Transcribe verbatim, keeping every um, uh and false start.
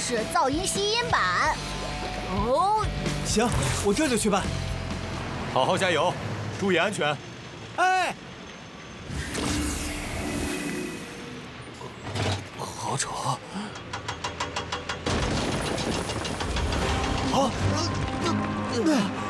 是噪音吸音板。哦， 行，我这就去办。 好好加油，注意安全。 哎， 好吵！ 好，